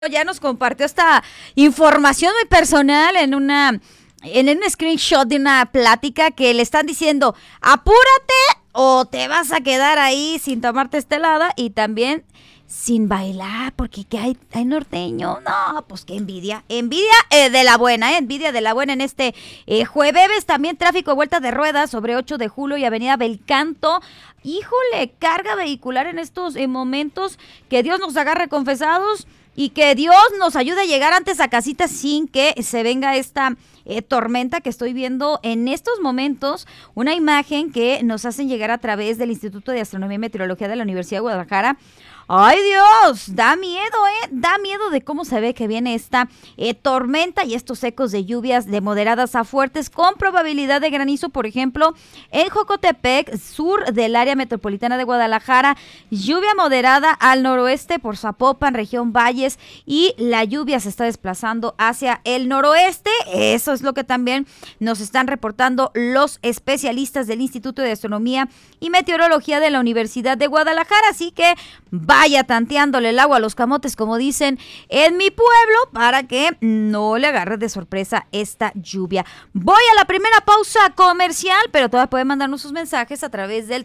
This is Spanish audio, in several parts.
Ya nos compartió esta información muy personal en un screenshot de una plática que le están diciendo, apúrate o te vas a quedar ahí sin tomarte esta helada y también sin bailar, porque ¿qué hay norteño? No, pues qué envidia de la buena, envidia de la buena en este jueves. También tráfico de vuelta de ruedas sobre 8 de julio y avenida Belcanto. Híjole, carga vehicular en estos momentos, que Dios nos agarre confesados. Y que Dios nos ayude a llegar antes a casita sin que se venga esta tormenta que estoy viendo en estos momentos. Una imagen que nos hacen llegar a través del Instituto de Astronomía y Meteorología de la Universidad de Guadalajara. ¡Ay, Dios! Da miedo, da miedo de cómo se ve que viene esta tormenta y estos ecos de lluvias de moderadas a fuertes con probabilidad de granizo, por ejemplo, en Jocotepec, sur del área metropolitana de Guadalajara. Lluvia moderada al noroeste por Zapopan, región Valles, y la lluvia se está desplazando hacia el noroeste. Eso es lo que también nos están reportando los especialistas del Instituto de Astronomía y Meteorología de la Universidad de Guadalajara. Así que vaya tanteándole el agua a los camotes, como dicen en mi pueblo, para que no le agarre de sorpresa esta lluvia. Voy a la primera pausa comercial, pero todavía pueden mandarnos sus mensajes a través del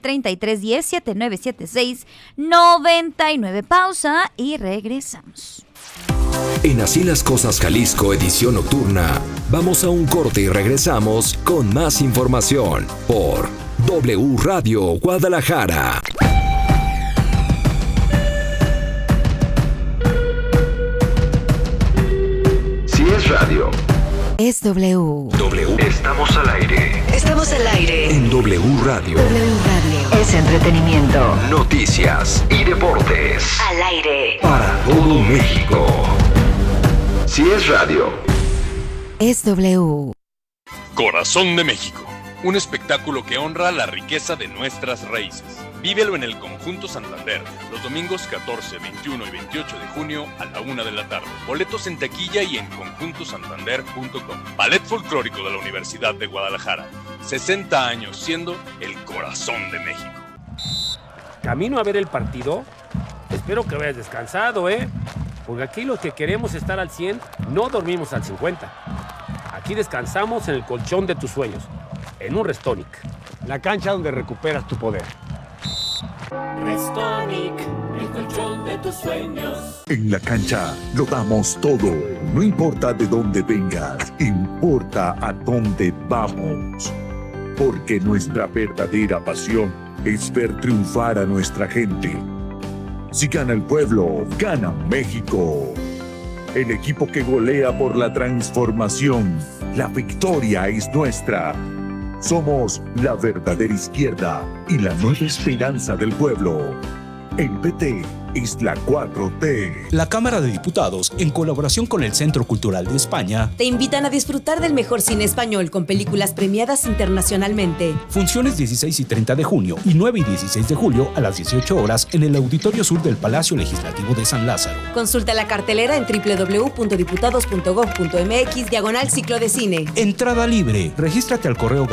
3310-7976-99. Pausa y regresamos. En Así las Cosas Jalisco, edición nocturna, vamos a un corte y regresamos con más información por W Radio Guadalajara. Es radio. Es W. W. Estamos al aire. Estamos al aire. En W Radio. W Radio. Es entretenimiento. Noticias y deportes. Al aire. Para todo México. Si es radio. Es W. Corazón de México. Un espectáculo que honra la riqueza de nuestras raíces. Vívelo en el Conjunto Santander, los domingos 14, 21 y 28 de junio a la 1 de la tarde. Boletos en taquilla y en conjuntosantander.com. Ballet Folclórico de la Universidad de Guadalajara. 60 años siendo el corazón de México. Camino a ver el partido. Espero que vayas descansado, porque aquí los que queremos estar al 100 no dormimos al 50. Aquí descansamos en el colchón de tus sueños, en un Restonic. La cancha donde recuperas tu poder. Restonic, el colchón de tus sueños. En la cancha lo damos todo. No importa de dónde vengas, importa a dónde vamos. Porque nuestra verdadera pasión es ver triunfar a nuestra gente. Si gana el pueblo, gana México. El equipo que golea por la transformación. La victoria es nuestra. Somos la verdadera izquierda y la nueva esperanza del pueblo. El PT es la 4T. La Cámara de Diputados, en colaboración con el Centro Cultural de España, te invitan a disfrutar del mejor cine español con películas premiadas internacionalmente. Funciones 16 y 30 de junio y 9 y 16 de julio a las 18 horas en el Auditorio Sur del Palacio Legislativo de San Lázaro. Consulta la cartelera en www.diputados.gov.mx/ciclo de cine. Entrada libre. Regístrate al correo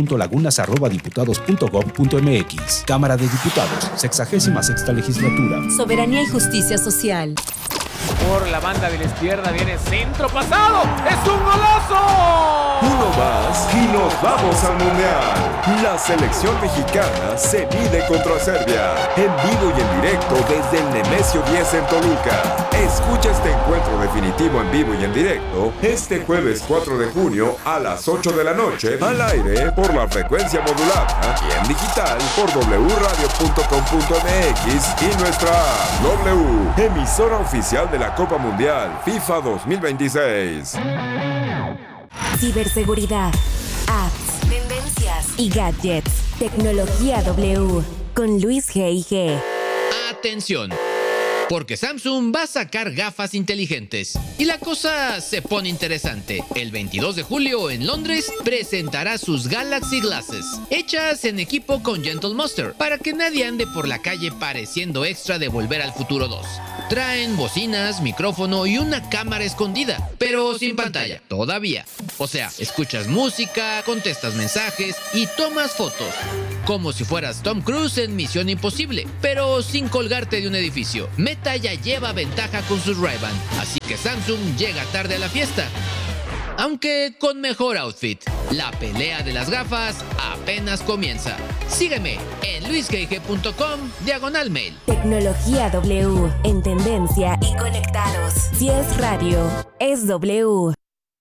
gabriela.lagunas@diputados.gov.mx. Cámara de Diputados, 66ª Legislatura. Soberanía y justicia social. Por la banda de la izquierda viene centro pasado. ¡Es un golazo! Uno más y nos vamos al Mundial. La selección mexicana se mide contra Serbia. En vivo y en directo desde el Nemesio 10 en Toluca. Escucha este encuentro definitivo en vivo y en directo este jueves 4 de junio a las 8 de la noche al aire por la frecuencia modulada y en digital por wradio.com.mx y nuestra W, emisora oficial de la Copa Mundial FIFA 2026. Ciberseguridad, apps, tendencias y gadgets. Tecnología W con Luis G.I.G. Atención, porque Samsung va a sacar gafas inteligentes y la cosa se pone interesante. El 22 de julio en Londres presentará sus Galaxy Glasses, hechas en equipo con Gentle Monster, para que nadie ande por la calle pareciendo extra de Volver al Futuro 2. Traen bocinas, micrófono y una cámara escondida, pero sin pantalla, todavía. O sea, escuchas música, contestas mensajes y tomas fotos. Como si fueras Tom Cruise en Misión Imposible, pero sin colgarte de un edificio. Meta ya lleva ventaja con sus Ray-Ban, así que Samsung llega tarde a la fiesta. Aunque con mejor outfit. La pelea de las gafas apenas comienza. Sígueme en luisgg.com/mail. Tecnología W, en tendencia y conectados. Si es radio, es W.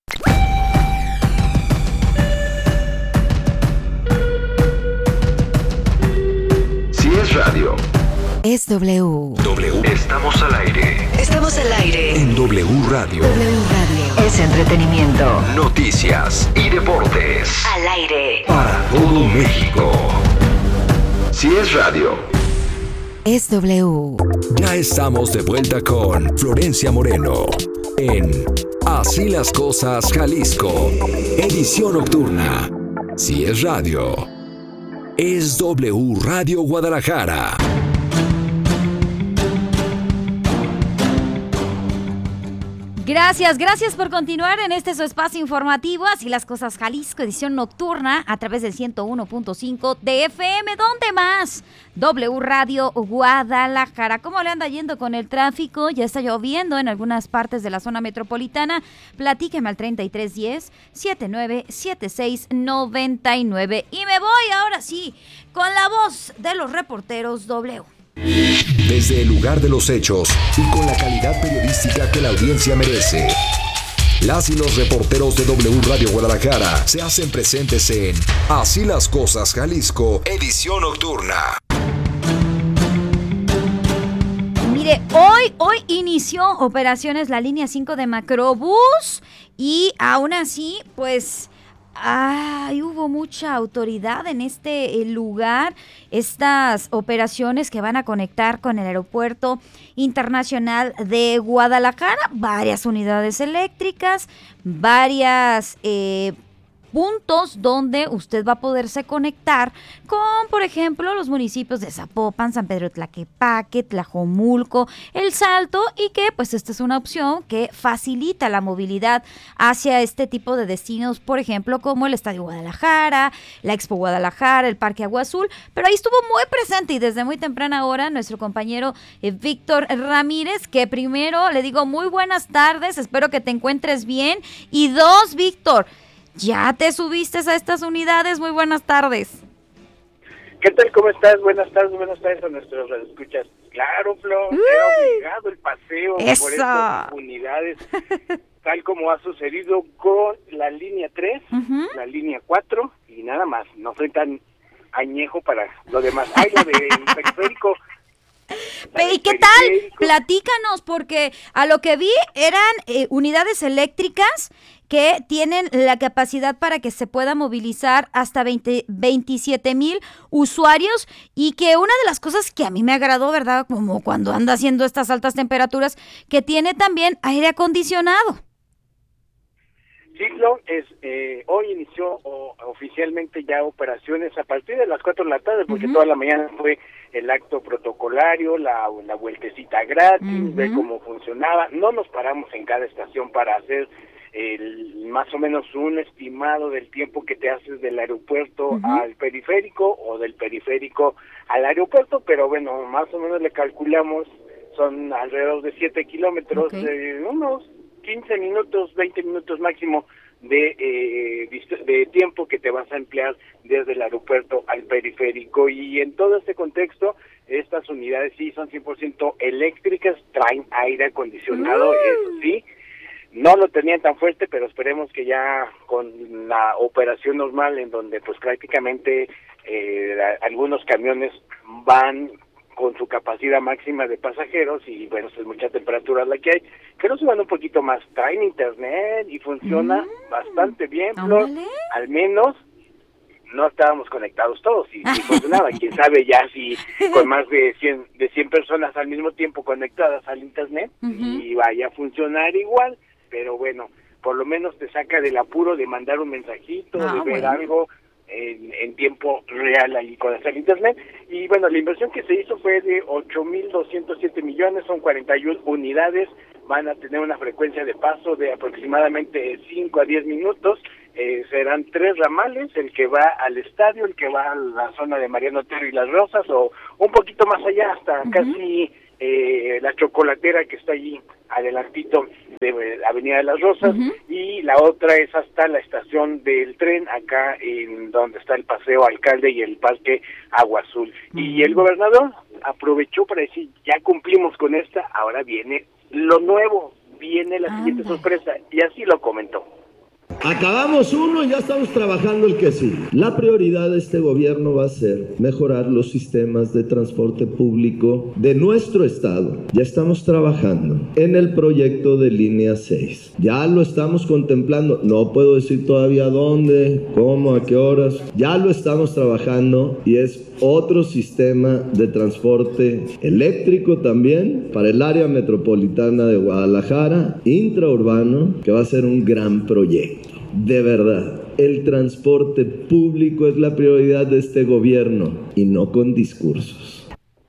Si es radio, es W. W. Estamos al aire. Estamos al aire. En W Radio. W Radio. Es entretenimiento. Noticias y deportes. Al aire. Para todo México. Si es radio, es W. ya estamos de vuelta con Florencia Moreno en Así las Cosas Jalisco, edición nocturna. Si es radio, es W Radio Guadalajara. Gracias por continuar en este su espacio informativo, Así las Cosas Jalisco, edición nocturna, a través del 101.5 de FM. ¿Dónde más? W Radio Guadalajara. ¿Cómo le anda yendo con el tráfico? Ya está lloviendo en algunas partes de la zona metropolitana. Platíqueme al 3310-797699. Y me voy ahora sí con la voz de los reporteros W. Desde el lugar de los hechos y con la calidad periodística que la audiencia merece. Las y los reporteros de W Radio Guadalajara se hacen presentes en Así las Cosas Jalisco, edición nocturna. Mire, hoy inició operaciones la línea 5 de Macrobús y aún así, pues... hubo mucha autoridad en este lugar. Estas operaciones que van a conectar con el Aeropuerto Internacional de Guadalajara, varias unidades eléctricas, varias puntos donde usted va a poderse conectar con, por ejemplo, los municipios de Zapopan, San Pedro Tlaquepaque, Tlajomulco, El Salto, y que pues esta es una opción que facilita la movilidad hacia este tipo de destinos, por ejemplo, como el Estadio Guadalajara, la Expo Guadalajara, el Parque Agua Azul, pero ahí estuvo muy presente y desde muy temprana hora nuestro compañero Víctor Ramírez, que primero le digo muy buenas tardes, espero que te encuentres bien, y dos, Víctor, ¿ya te subiste a estas unidades? Muy buenas tardes. ¿Qué tal? ¿Cómo estás? Buenas tardes a nuestros radioescuchas. Claro, Flo, era obligado el paseo por estas unidades, tal como ha sucedido con la línea 3, la línea 4, y nada más, no fue tan añejo para lo demás. ¡Ay, la del periférico! ¿Y qué tal? Platícanos, porque a lo que vi eran unidades eléctricas que tienen la capacidad para que se pueda movilizar hasta 27,000 usuarios, y que una de las cosas que a mí me agradó, ¿verdad?, como cuando anda haciendo estas altas temperaturas, que tiene también aire acondicionado. Sí, Flo, hoy inició oficialmente ya operaciones a partir de las 4 de la tarde, porque toda la mañana fue el acto protocolario, la vueltecita gratis, ver cómo funcionaba. No nos paramos en cada estación para hacer más o menos un estimado del tiempo que te haces del aeropuerto al periférico o del periférico al aeropuerto, pero bueno, más o menos le calculamos, son alrededor de 7 kilómetros, unos 15 minutos, 20 minutos máximo de tiempo que te vas a emplear desde el aeropuerto al periférico. Y en todo este contexto, estas unidades sí son 100% eléctricas, traen aire acondicionado, eso sí. No lo tenían tan fuerte, pero esperemos que ya con la operación normal, en donde pues prácticamente algunos camiones van con su capacidad máxima de pasajeros, y bueno, es mucha temperatura la que hay, que nos suban un poquito más. Traen internet y funciona bastante bien, Flor. Al menos no estábamos conectados todos y funcionaba. Quién sabe ya si con más de 100 personas al mismo tiempo conectadas al internet y vaya a funcionar igual. Pero bueno, por lo menos te saca del apuro de mandar un mensajito, de ver algo en tiempo real ahí con hacer internet. Y bueno, la inversión que se hizo fue de 8,207 millones, son 41 unidades van a tener una frecuencia de paso de aproximadamente 5 a 10 minutos. Serán 3 ramales, el que va al estadio, el que va a la zona de Mariano Otero y Las Rosas, o un poquito más allá, hasta casi la chocolatera que está allí adelantito de la Avenida de Las Rosas, y la otra es hasta la estación del tren, acá en donde está el Paseo Alcalde y el Parque Agua Azul. Y el gobernador aprovechó para decir, ya cumplimos con esta, ahora viene lo nuevo, viene la siguiente sorpresa, y así lo comentó. Acabamos uno y ya estamos trabajando el que sigue. La prioridad de este gobierno va a ser mejorar los sistemas de transporte público de nuestro estado. Ya estamos trabajando en el proyecto de línea 6. Ya lo estamos contemplando. No puedo decir todavía dónde, cómo, a qué horas. Ya lo estamos trabajando y es otro sistema de transporte eléctrico también para el área metropolitana de Guadalajara, intraurbano, que va a ser un gran proyecto. De verdad, el transporte público es la prioridad de este gobierno y no con discursos.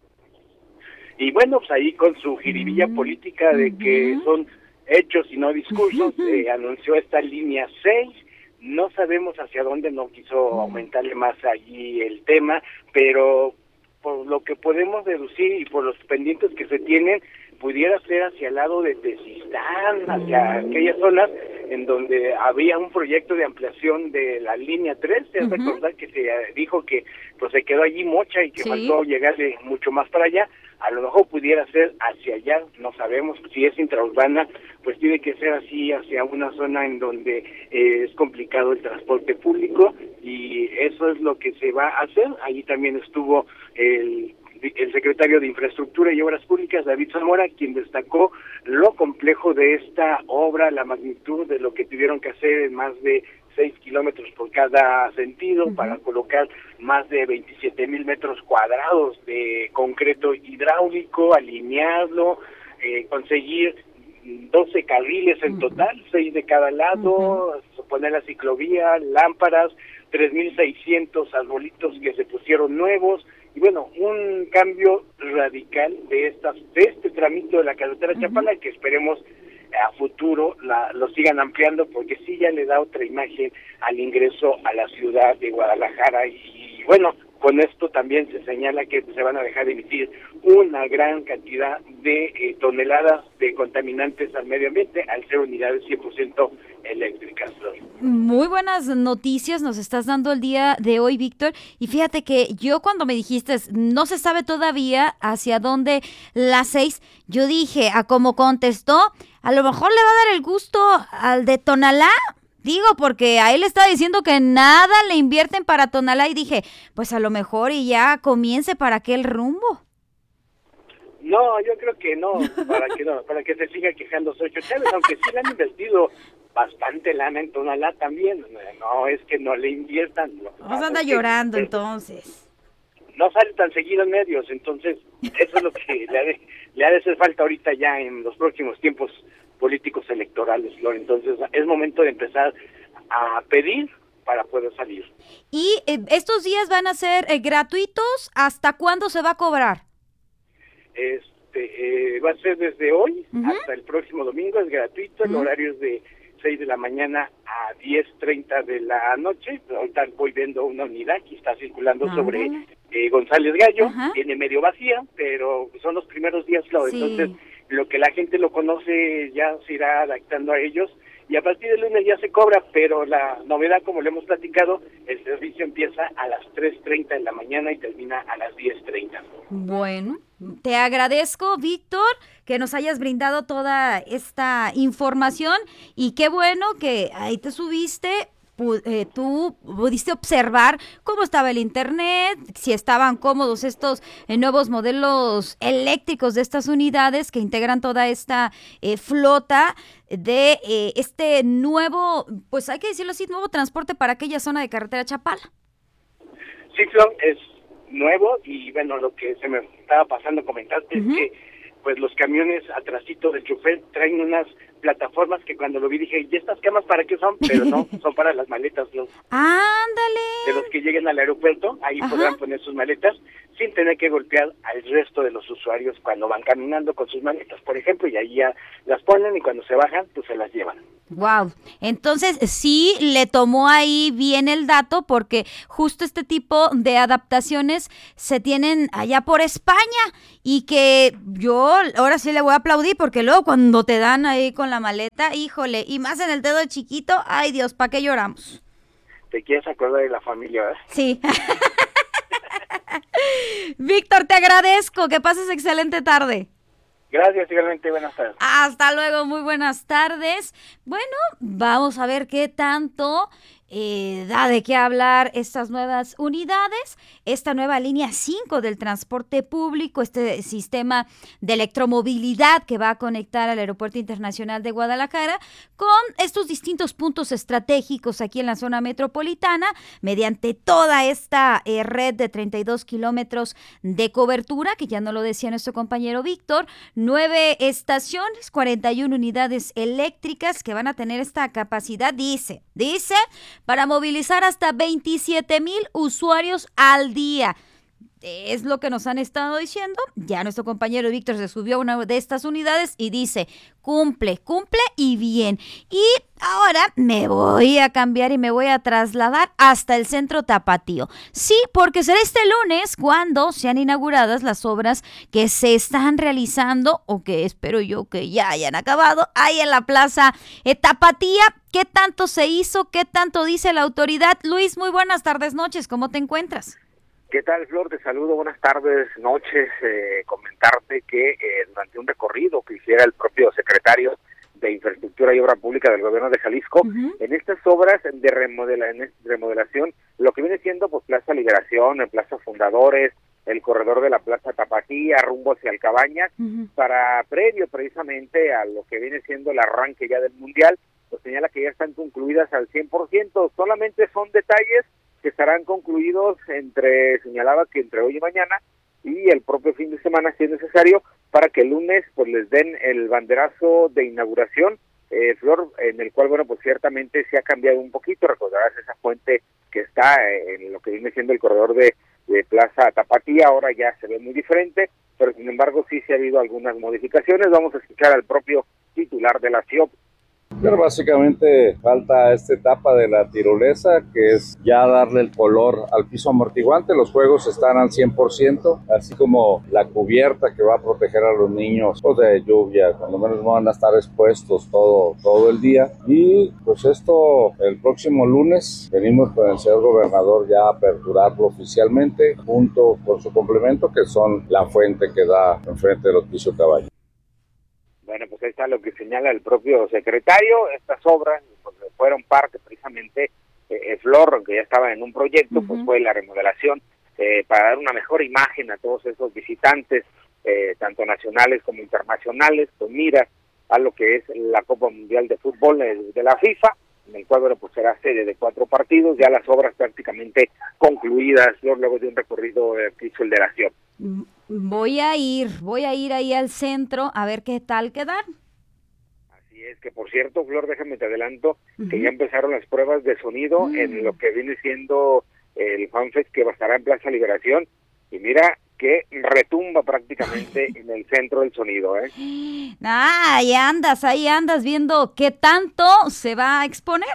Y bueno, pues ahí con su jiribilla política de que son hechos y no discursos, anunció esta línea 6. No sabemos hacia dónde, no quiso aumentarle más allí el tema, pero por lo que podemos deducir y por los pendientes que se tienen, pudiera ser hacia el lado de Tezistán, hacia aquellas zonas en donde había un proyecto de ampliación de la línea 3, es recordar que se dijo que pues se quedó allí mocha y que faltó llegarle mucho más para allá. A lo mejor pudiera ser hacia allá, no sabemos si es intraurbana, pues tiene que ser así hacia una zona en donde es complicado el transporte público, y eso es lo que se va a hacer. Allí también estuvo el secretario de Infraestructura y Obras Públicas, David Zamora, quien destacó lo complejo de esta obra, la magnitud de lo que tuvieron que hacer en más de 6 kilómetros por cada sentido para colocar más de 27,000 metros cuadrados de concreto hidráulico, alinearlo, conseguir 12 carriles en total, 6 de cada lado, poner la ciclovía, lámparas, 3,600 arbolitos que se pusieron nuevos, y bueno, un cambio radical de este tramito de la carretera Chapala, que esperemos a futuro lo sigan ampliando, porque sí ya le da otra imagen al ingreso a la ciudad de Guadalajara. Y bueno, con esto también se señala que se van a dejar de emitir una gran cantidad de toneladas de contaminantes al medio ambiente al ser unidades 100% eléctricas. Muy buenas noticias nos estás dando el día de hoy, Víctor. Y fíjate que yo cuando me dijiste no se sabe todavía hacia dónde la 6, yo dije, a como contestó, a lo mejor le va a dar el gusto al de Tonalá. Digo, porque a él está diciendo que nada le invierten para Tonalá, y dije, pues a lo mejor y ya comience para aquel rumbo. No, yo creo que no, para que se siga quejando Xochitl Chávez, aunque sí le han invertido bastante lana en Tonalá también. No es que no le inviertan. Vamos a andar llorando entonces. No sale tan seguido en medios, entonces eso es lo que le ha de hacer falta ahorita ya en los próximos tiempos políticos electorales, Flor. Entonces es momento de empezar a pedir para poder salir. ¿Y estos días van a ser gratuitos? ¿Hasta cuándo se va a cobrar? Va a ser desde hoy hasta el próximo domingo, es gratuito, el horario es de 6 de la mañana a 10:30 de la noche. Ahorita voy viendo una unidad que está circulando sobre González Gallo, viene medio vacía, pero son los primeros días, Flor. Entonces lo que la gente lo conoce ya se irá adaptando a ellos, y a partir del lunes ya se cobra, pero la novedad, como le hemos platicado, el servicio empieza a las 3:30 de la mañana y termina a las 10:30. Bueno, te agradezco, Víctor, que nos hayas brindado toda esta información, y qué bueno que ahí te subiste. Tú pudiste observar cómo estaba el internet, si estaban cómodos estos nuevos modelos eléctricos de estas unidades que integran toda esta flota de este nuevo, pues hay que decirlo así, nuevo transporte para aquella zona de carretera Chapala. Sí, Flor, es nuevo, y bueno, lo que se me estaba pasando comentarte es que pues los camiones atrasito del chofer traen unas plataformas que cuando lo vi dije, ¿y estas camas para qué son? Pero no, son para las maletas, Flor. ¡Ándale! De los que lleguen al aeropuerto, ahí podrán poner sus maletas. sin tener que golpear al resto de los usuarios cuando van caminando con sus maletas, por ejemplo, y ahí ya las ponen y cuando se bajan, pues se las llevan. Wow, entonces sí le tomó ahí bien el dato, porque justo este tipo de adaptaciones se tienen allá por España, y que yo ahora sí le voy a aplaudir, porque luego cuando te dan ahí con la maleta, híjole, y más en el dedo chiquito, ay Dios, ¿para qué lloramos? ¿Te quieres acordar de la familia, verdad? Sí. Víctor, te agradezco, que pases excelente tarde. Gracias, igualmente, buenas tardes. Hasta luego, muy buenas tardes. Bueno, vamos a ver qué tanto da de qué hablar estas nuevas unidades, esta nueva línea 5 del transporte público, este sistema de electromovilidad que va a conectar al Aeropuerto Internacional de Guadalajara con estos distintos puntos estratégicos aquí en la zona metropolitana, mediante toda esta red de 32 kilómetros de cobertura, que ya no lo decía nuestro compañero Víctor, 9 estaciones, 41 unidades eléctricas que van a tener esta capacidad, dice, para movilizar hasta 27,000 usuarios al día. Es lo que nos han estado diciendo. Ya nuestro compañero Víctor se subió a una de estas unidades y dice, cumple y bien. Y ahora me voy a cambiar y me voy a trasladar hasta el centro Tapatío. Sí, porque será este lunes cuando sean inauguradas las obras que se están realizando, o que espero yo que ya hayan acabado, ahí en la plaza Tapatía. ¿Qué tanto se hizo? ¿Qué tanto dice la autoridad? Luis, muy buenas tardes, noches. ¿Cómo te encuentras? ¿Qué tal, Flor? Te saludo, buenas tardes, noches. Comentarte que durante un recorrido que hiciera el propio secretario de Infraestructura y Obra Pública del Gobierno de Jalisco, en estas obras de remodelación, lo que viene siendo pues Plaza Liberación, el Plaza Fundadores, el corredor de la Plaza Tapatía, rumbo hacia el Cabañas, para previo precisamente a lo que viene siendo el arranque ya del Mundial, pues señala que ya están concluidas al 100%, solamente son detalles que estarán concluidos señalaba que entre hoy y mañana, y el propio fin de semana si es necesario, para que el lunes pues les den el banderazo de inauguración, Flor, en el cual, bueno, pues ciertamente se ha cambiado un poquito. Recordarás esa fuente que está en lo que viene siendo el corredor de Plaza Tapatía, ahora ya se ve muy diferente, pero sin embargo sí se ha habido algunas modificaciones. Vamos a escuchar al propio titular de la CIOP. Pero básicamente falta esta etapa de la tirolesa, que es ya darle el color al piso amortiguante. Los juegos están al 100%, así como la cubierta que va a proteger a los niños de lluvia, cuando menos van a estar expuestos todo el día. Y pues esto, el próximo lunes, venimos con el señor gobernador ya a aperturarlo oficialmente, junto con su complemento, que son la fuente que da enfrente del Hospicio Cabaña. Bueno, pues ahí está lo que señala el propio secretario. Estas obras pues, fueron parte precisamente, Flor, que ya estaba en un proyecto, pues fue la remodelación para dar una mejor imagen a todos esos visitantes, tanto nacionales como internacionales, con miras a lo que es la Copa Mundial de Fútbol de la FIFA, en el cual, bueno, pues será sede de 4 partidos, ya las obras prácticamente concluidas, luego de un recorrido que hizo el de la CIOP. Voy a ir ahí al centro a ver qué tal quedan. Así es, que por cierto, Flor, déjame te adelanto que ya empezaron las pruebas de sonido en lo que viene siendo el FanFest, que estará en Plaza Liberación, y mira que retumba prácticamente en el centro del sonido, ahí andas viendo qué tanto se va a exponer.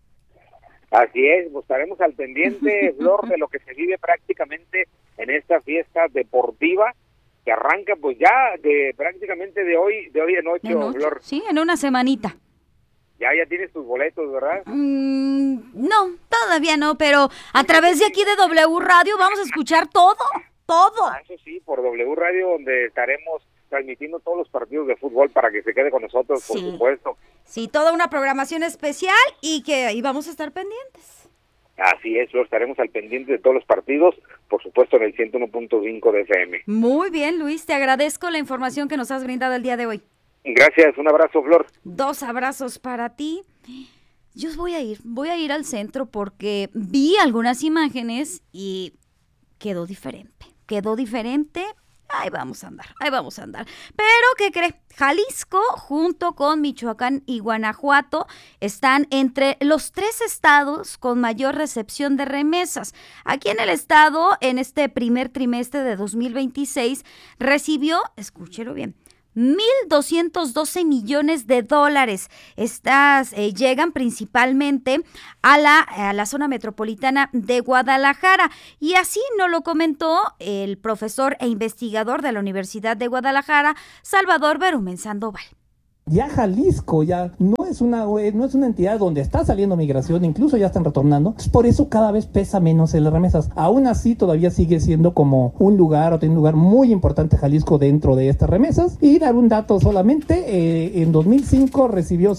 Así es, pues estaremos al pendiente, Flor, de lo que se vive prácticamente en esta fiesta deportiva que arranca pues ya prácticamente de hoy en ocho, Flor. Sí, en una semanita. Ya tienes tus boletos, ¿verdad? No, todavía no, pero a través de aquí de W Radio vamos a escuchar todo. Eso sí, por W Radio, donde estaremos transmitiendo todos los partidos de fútbol para que se quede con nosotros, por supuesto. Sí, toda una programación especial y que ahí vamos a estar pendientes. Así es, estaremos al pendiente de todos los partidos, por supuesto en el 101.5 de FM. Muy bien, Luis, te agradezco la información que nos has brindado el día de hoy. Gracias, un abrazo, Flor. 2 abrazos para ti. Yo voy a ir al centro porque vi algunas imágenes y quedó diferente. ahí vamos a andar. Pero, ¿qué cree? Jalisco, junto con Michoacán y Guanajuato, están entre los 3 estados con mayor recepción de remesas. Aquí en el estado, en este primer trimestre de 2026, recibió, escúchelo bien, $1,212 millones. Estas llegan principalmente a la zona metropolitana de Guadalajara. Y así nos lo comentó el profesor e investigador de la Universidad de Guadalajara, Salvador Berumen Sandoval. Ya Jalisco ya no es una entidad donde está saliendo migración, incluso ya están retornando. Por eso cada vez pesa menos en las remesas. Aún así todavía sigue siendo como un lugar muy importante Jalisco dentro de estas remesas. Y dar un dato solamente, en 2005 recibió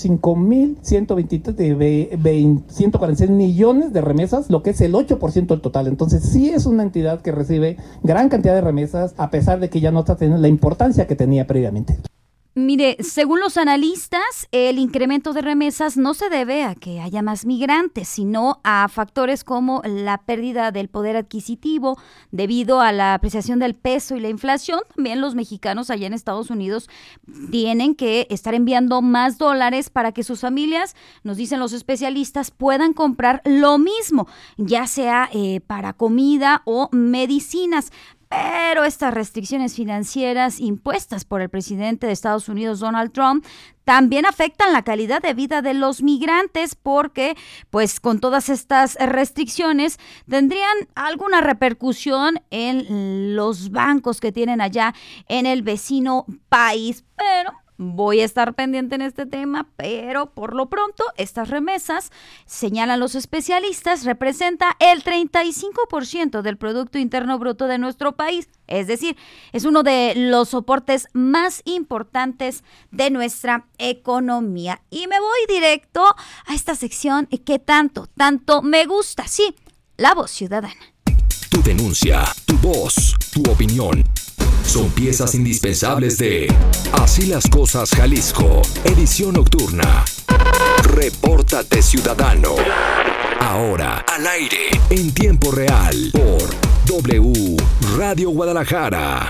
5,146 millones de remesas, lo que es el 8% del total. Entonces sí es una entidad que recibe gran cantidad de remesas, a pesar de que ya no está teniendo la importancia que tenía previamente. Mire, según los analistas, el incremento de remesas no se debe a que haya más migrantes, sino a factores como la pérdida del poder adquisitivo debido a la apreciación del peso y la inflación. También los mexicanos allá en Estados Unidos tienen que estar enviando más dólares para que sus familias, nos dicen los especialistas, puedan comprar lo mismo, ya sea para comida o medicinas. Pero estas restricciones financieras impuestas por el presidente de Estados Unidos, Donald Trump, también afectan la calidad de vida de los migrantes porque, pues, con todas estas restricciones tendrían alguna repercusión en los bancos que tienen allá en el vecino país. Pero voy a estar pendiente en este tema, pero por lo pronto estas remesas, señalan los especialistas, representa el 35% del Producto Interno Bruto de nuestro país. Es decir, es uno de los soportes más importantes de nuestra economía. Y me voy directo a esta sección que tanto me gusta. Sí, La Voz Ciudadana. Tu denuncia, tu voz, tu opinión. Son piezas indispensables de Así las Cosas Jalisco, edición nocturna. Repórtate Ciudadano. Ahora, al aire, en tiempo real, por W Radio Guadalajara.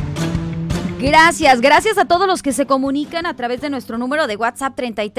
Gracias a todos los que se comunican a través de nuestro número de WhatsApp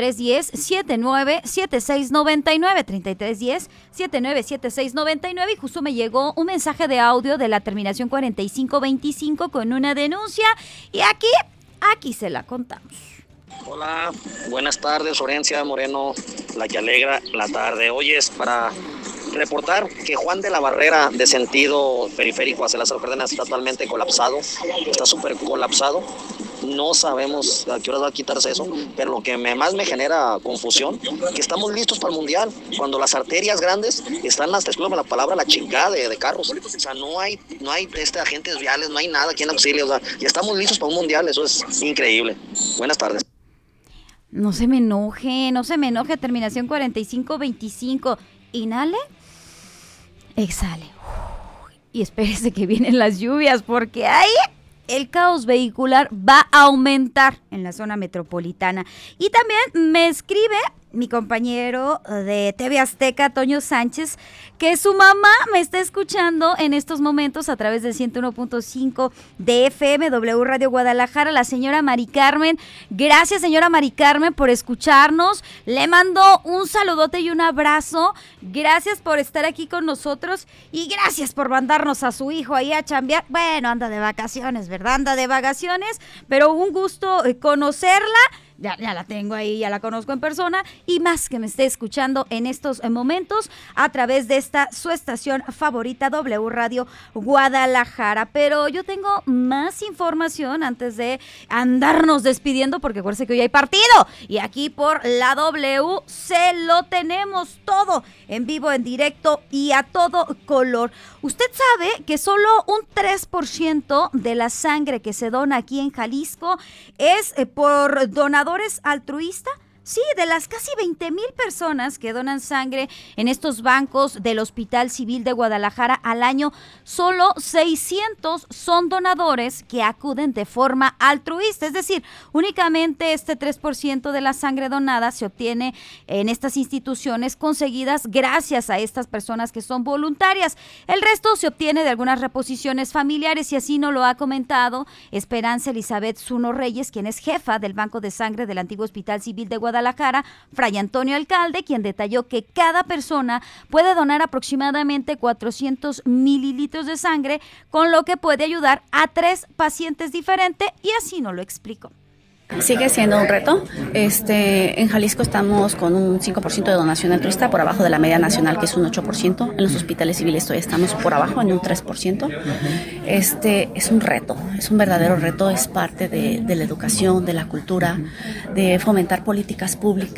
3310-797699, 3310-797699, y justo me llegó un mensaje de audio de la terminación 4525 con una denuncia, y aquí se la contamos. Hola, buenas tardes, Orencia Moreno, la que alegra la tarde. Hoy es para reportar que Juan de la Barrera de sentido periférico hacia Lázaro Cárdenas está totalmente colapsado, está súper colapsado. No sabemos a qué hora va a quitarse eso, pero lo que más me genera confusión, que estamos listos para el Mundial, cuando las arterias grandes están, hasta escúchame la palabra, la chingada de carros. O sea, no hay agentes viales, no hay nada aquí en auxilio, o sea, ya estamos listos para un Mundial, eso es increíble. Buenas tardes. No se me enoje, terminación 4525. Inhale, exhale. Y espérese que vienen las lluvias, porque ahí el caos vehicular va a aumentar en la zona metropolitana. Y también me escribe mi compañero de TV Azteca, Toño Sánchez, que su mamá me está escuchando en estos momentos a través del 101.5 de FM, W Radio Guadalajara, la señora Mari Carmen. Gracias, señora Mari Carmen, por escucharnos. Le mando un saludote y un abrazo. Gracias por estar aquí con nosotros y gracias por mandarnos a su hijo ahí a chambear. Bueno, anda de vacaciones, ¿verdad? Anda de vacaciones, pero un gusto conocerla. Ya la tengo ahí, ya la conozco en persona, y más que me esté escuchando en estos momentos a través de su estación favorita, W Radio Guadalajara. Pero yo tengo más información antes de andarnos despidiendo, porque acuérdense que hoy hay partido, y aquí por la W se lo tenemos todo en vivo, en directo y a todo color. Usted sabe que solo un 3% de la sangre que se dona aquí en Jalisco es por donadores altruistas. Sí, de las casi 20,000 personas que donan sangre en estos bancos del Hospital Civil de Guadalajara al año, solo 600 son donadores que acuden de forma altruista, es decir, únicamente este 3% de la sangre donada se obtiene en estas instituciones conseguidas gracias a estas personas que son voluntarias. El resto se obtiene de algunas reposiciones familiares y así nos lo ha comentado Esperanza Elizabeth Zuno Reyes, quien es jefa del Banco de Sangre del antiguo Hospital Civil de Guadalajara, Fray Antonio Alcalde, quien detalló que cada persona puede donar aproximadamente 400 mililitros de sangre, con lo que puede ayudar a 3 pacientes diferentes, y así nos lo explicó. Sigue siendo un reto. En Jalisco estamos con un 5% de donación altruista, por abajo de la media nacional, que es un 8%. En los hospitales civiles todavía estamos por abajo, en un 3%. Es un reto, es un verdadero reto, es parte de la educación, de la cultura, de fomentar políticas públicas.